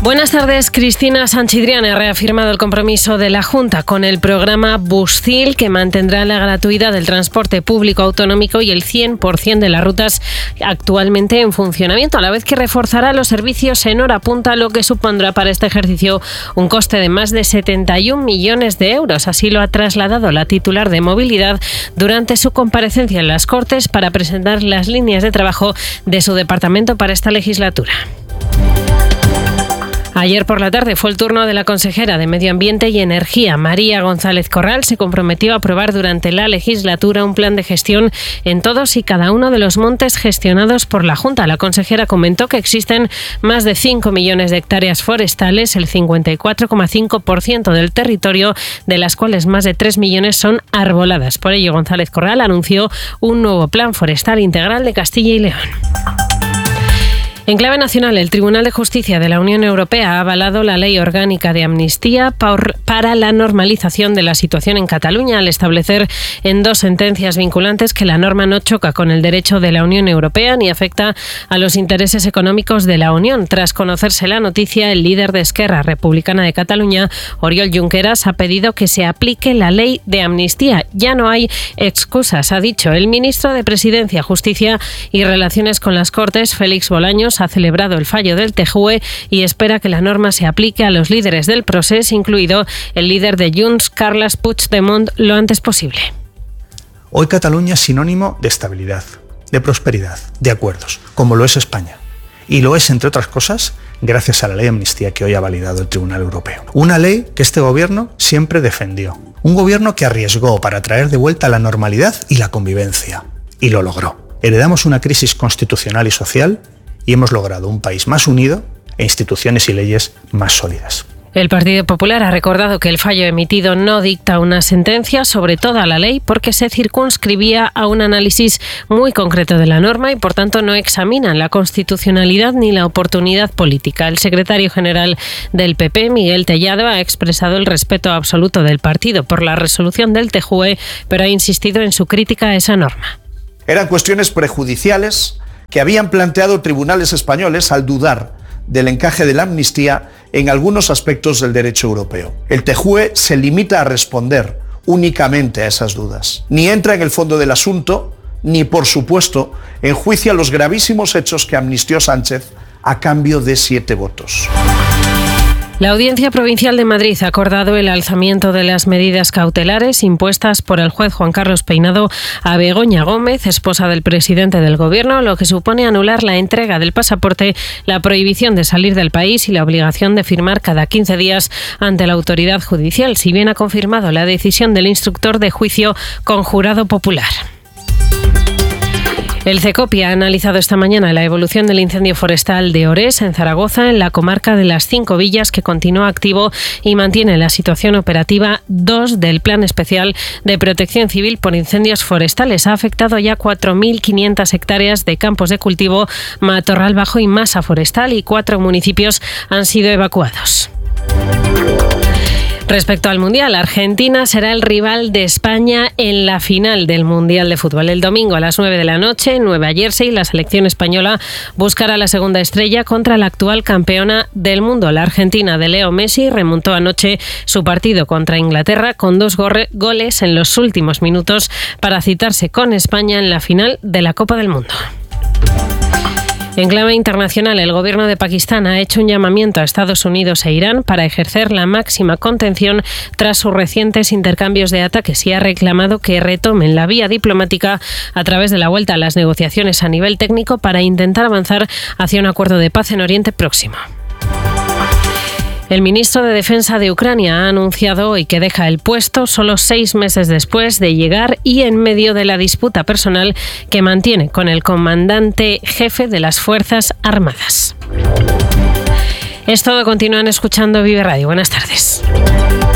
Buenas tardes. Cristina Sanchidrián ha reafirmado el compromiso de la Junta con el programa Buscil, que mantendrá la gratuidad del transporte público autonómico y el 100% de las rutas actualmente en funcionamiento, a la vez que reforzará los servicios en hora punta, lo que supondrá para este ejercicio un coste de más de 71 millones de euros. Así lo ha trasladado la titular de Movilidad durante su comparecencia en las Cortes para presentar las líneas de trabajo de su departamento para esta legislatura. Ayer por la tarde fue el turno de la consejera de Medio Ambiente y Energía, María González Corral. Se comprometió a aprobar durante la legislatura un plan de gestión en todos y cada uno de los montes gestionados por la Junta. La consejera comentó que existen más de 5 millones de hectáreas forestales, el 54,5% del territorio, de las cuales más de 3 millones son arboladas. Por ello, González Corral anunció un nuevo plan forestal integral de Castilla y León. En clave nacional, el Tribunal de Justicia de la Unión Europea ha avalado la Ley Orgánica de Amnistía para la normalización de la situación en Cataluña, al establecer en 2 sentencias vinculantes que la norma no choca con el derecho de la Unión Europea ni afecta a los intereses económicos de la Unión. Tras conocerse la noticia, el líder de Esquerra Republicana de Cataluña, Oriol Junqueras, ha pedido que se aplique la Ley de Amnistía. Ya no hay excusas, ha dicho. El ministro de Presidencia, Justicia y Relaciones con las Cortes, Félix Bolaños, ha celebrado el fallo del TJUE y espera que la norma se aplique a los líderes del procés, incluido el líder de Junts, Carles Puigdemont, lo antes posible. Hoy Cataluña es sinónimo de estabilidad, de prosperidad, de acuerdos, como lo es España. Y lo es, entre otras cosas, gracias a la ley de amnistía que hoy ha validado el Tribunal Europeo. Una ley que este gobierno siempre defendió. Un gobierno que arriesgó para traer de vuelta la normalidad y la convivencia. Y lo logró. Heredamos una crisis constitucional y social y hemos logrado un país más unido e instituciones y leyes más sólidas. El Partido Popular ha recordado que el fallo emitido no dicta una sentencia sobre toda la ley porque se circunscribía a un análisis muy concreto de la norma y por tanto no examinan la constitucionalidad ni la oportunidad política. El secretario general del PP, Miguel Tellado, ha expresado el respeto absoluto del partido por la resolución del TJUE, pero ha insistido en su crítica a esa norma. Eran cuestiones prejudiciales que habían planteado tribunales españoles al dudar del encaje de la amnistía en algunos aspectos del derecho europeo. El TJUE se limita a responder únicamente a esas dudas. Ni entra en el fondo del asunto, ni, por supuesto, enjuicia los gravísimos hechos que amnistió Sánchez a cambio de 7 votos. La Audiencia Provincial de Madrid ha acordado el alzamiento de las medidas cautelares impuestas por el juez Juan Carlos Peinado a Begoña Gómez, esposa del presidente del Gobierno, lo que supone anular la entrega del pasaporte, la prohibición de salir del país y la obligación de firmar cada 15 días ante la autoridad judicial, si bien ha confirmado la decisión del instructor de juicio con jurado popular. El CECOPI ha analizado esta mañana la evolución del incendio forestal de Orés, en Zaragoza, en la comarca de las 5 Villas, que continúa activo y mantiene la situación operativa 2 del Plan Especial de Protección Civil por Incendios Forestales. Ha afectado ya 4.500 hectáreas de campos de cultivo, matorral bajo y masa forestal, y 4 municipios han sido evacuados. Respecto al Mundial, Argentina será el rival de España en la final del Mundial de Fútbol. El domingo a las 9 de la noche, en Nueva Jersey, la selección española buscará la segunda estrella contra la actual campeona del mundo. La Argentina de Leo Messi remontó anoche su partido contra Inglaterra con 2 goles en los últimos minutos para citarse con España en la final de la Copa del Mundo. En clave internacional, el gobierno de Pakistán ha hecho un llamamiento a Estados Unidos e Irán para ejercer la máxima contención tras sus recientes intercambios de ataques y ha reclamado que retomen la vía diplomática a través de la vuelta a las negociaciones a nivel técnico para intentar avanzar hacia un acuerdo de paz en Oriente Próximo. El ministro de Defensa de Ucrania ha anunciado hoy que deja el puesto solo 6 meses después de llegar y en medio de la disputa personal que mantiene con el comandante jefe de las Fuerzas Armadas. Es todo, continúan escuchando Vive Radio. Buenas tardes.